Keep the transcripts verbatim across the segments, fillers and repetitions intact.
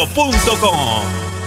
punto com.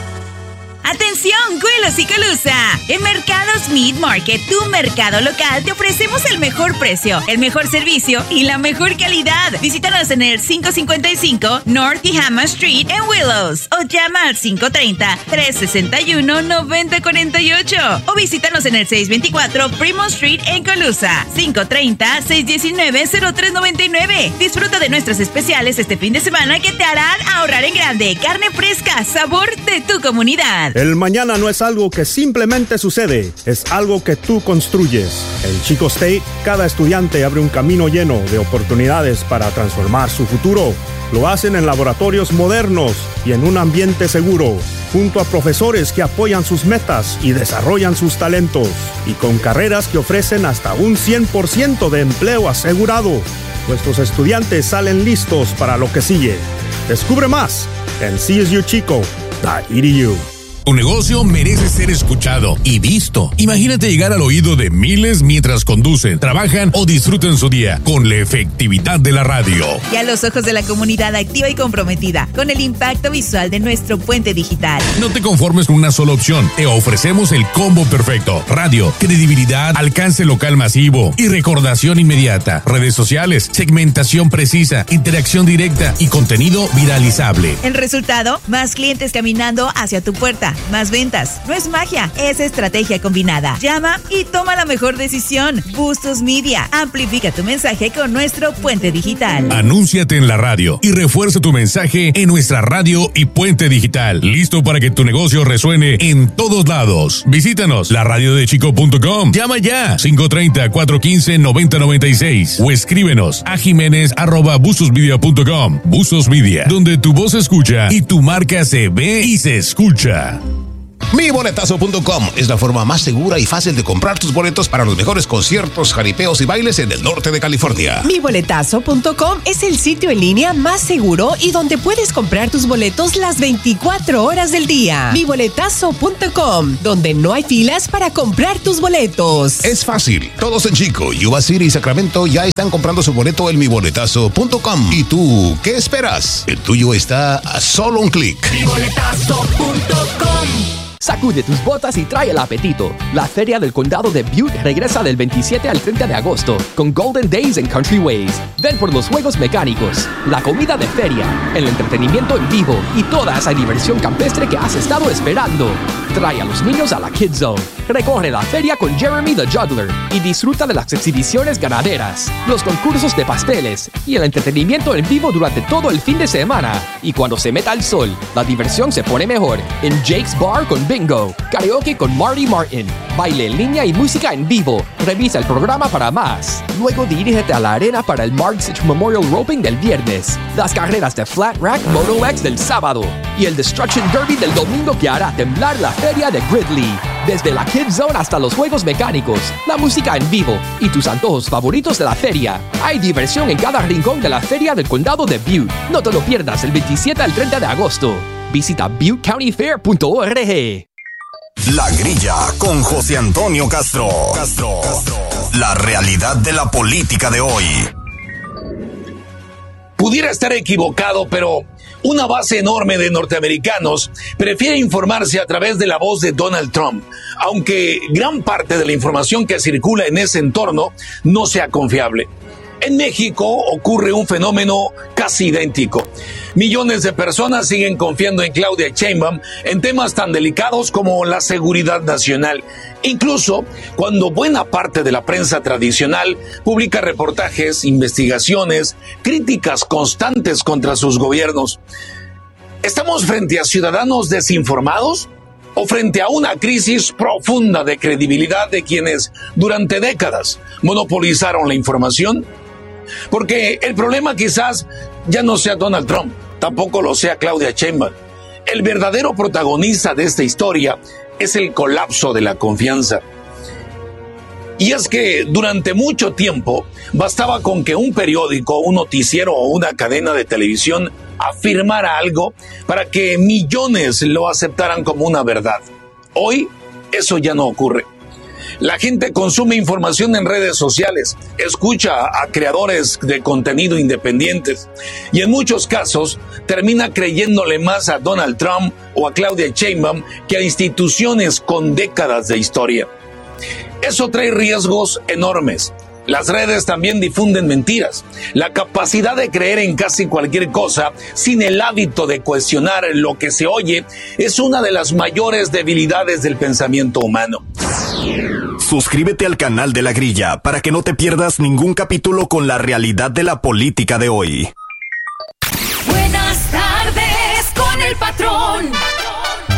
¡Atención, Güelos y Colusa! En Mercados Meat Market, tu mercado local, te ofrecemos el mejor precio, el mejor servicio y la mejor calidad. Visítanos en el quinientos cincuenta y cinco North Tehama Street en Willows o llama al cinco treinta, tres sesenta y uno, noventa cuarenta y ocho o visítanos en el seiscientos veinticuatro Fremont Street en Colusa, cinco treinta, seiscientos diecinueve, cero tres noventa y nueve. Disfruta de nuestros especiales este fin de semana que te harán ahorrar en grande. Carne fresca, sabor de tu comunidad. El mañana no es algo que simplemente sucede, es algo que tú construyes. En Chico State, cada estudiante abre un camino lleno de oportunidades para transformar su futuro. Lo hacen en laboratorios modernos y en un ambiente seguro, junto a profesores que apoyan sus metas y desarrollan sus talentos, y con carreras que ofrecen hasta un cien por ciento de empleo asegurado. Nuestros estudiantes salen listos para lo que sigue. Descubre más en c s u chico punto e d u. Tu negocio merece ser escuchado y visto. Imagínate llegar al oído de miles mientras conducen, trabajan o disfrutan su día con la efectividad de la radio. Y a los ojos de la comunidad activa y comprometida con el impacto visual de nuestro puente digital. No te conformes con una sola opción. Te ofrecemos el combo perfecto. Radio, credibilidad, alcance local masivo y recordación inmediata. Redes sociales, segmentación precisa, interacción directa y contenido viralizable. El resultado, más clientes caminando hacia tu puerta. Más ventas. No es magia, es estrategia combinada. Llama y toma la mejor decisión. Bustos Media. Amplifica tu mensaje con nuestro puente digital. Anúnciate en la radio y refuerza tu mensaje en nuestra radio y puente digital. Listo para que tu negocio resuene en todos lados. Visítanos, la radio de chico punto com. Llama ya, cinco treinta, cuatrocientos quince, noventa noventa y seis. O escríbenos a jiménez arroba bustos media punto com. Bustos Media, donde tu voz se escucha y tu marca se ve y se escucha. mi boletazo punto com es la forma más segura y fácil de comprar tus boletos para los mejores conciertos, jaripeos y bailes en el norte de California. mi boletazo punto com es el sitio en línea más seguro y donde puedes comprar tus boletos las veinticuatro horas del día. mi boletazo punto com, donde no hay filas para comprar tus boletos. Es fácil. Todos en Chico, Yuba City y Sacramento ya están comprando su boleto en mi boletazo punto com. ¿Y tú qué esperas? El tuyo está a solo un clic. mi boletazo punto com. Sacude tus botas y trae el apetito. La Feria del Condado de Butte regresa del veintisiete al treinta de agosto con Golden Days and Country Ways. Ven por los juegos mecánicos, la comida de feria, el entretenimiento en vivo y toda esa diversión campestre que has estado esperando. Trae a los niños a la Kids Zone. Recorre la feria con Jeremy the Juggler y disfruta de las exhibiciones ganaderas, los concursos de pasteles y el entretenimiento en vivo durante todo el fin de semana. Y cuando se meta el sol, la diversión se pone mejor en Jake's Bar con Bingo, karaoke con Marty Martin, baile en línea y música en vivo. Revisa el programa para más. Luego dirígete a la arena para el Mark Sitch Memorial Roping del viernes, las carreras de Flat Rack Moto X del sábado y el Destruction Derby del domingo que hará temblar la feria de Gridley. Desde la Kids Zone hasta los juegos mecánicos, la música en vivo y tus antojos favoritos de la feria. Hay diversión en cada rincón de la feria del condado de Butte. No te lo pierdas el veintisiete al treinta de agosto. Visita butte county fair punto org. La Grilla con José Antonio Castro. Castro. La realidad de la política de hoy. Pudiera estar equivocado, pero una base enorme de norteamericanos prefiere informarse a través de la voz de Donald Trump, aunque gran parte de la información que circula en ese entorno no sea confiable. En México ocurre un fenómeno casi idéntico. Millones de personas siguen confiando en Claudia Sheinbaum en temas tan delicados como la seguridad nacional, incluso cuando buena parte de la prensa tradicional publica reportajes, investigaciones, críticas constantes contra sus gobiernos. ¿Estamos frente a ciudadanos desinformados o frente a una crisis profunda de credibilidad de quienes durante décadas monopolizaron la información? Porque el problema quizás ya no sea Donald Trump, tampoco lo sea Claudia Sheinbaum. El verdadero protagonista de esta historia es el colapso de la confianza. Y es que durante mucho tiempo bastaba con que un periódico, un noticiero o una cadena de televisión afirmara algo para que millones lo aceptaran como una verdad. Hoy eso ya no ocurre. La gente consume información en redes sociales, escucha a creadores de contenido independientes y en muchos casos termina creyéndole más a Donald Trump o a Claudia Sheinbaum que a instituciones con décadas de historia. Eso trae riesgos enormes. Las redes también difunden mentiras. La capacidad de creer en casi cualquier cosa sin el hábito de cuestionar lo que se oye es una de las mayores debilidades del pensamiento humano. Suscríbete al canal de La Grilla para que no te pierdas ningún capítulo con la realidad de la política de hoy. Buenas tardes con el patrón.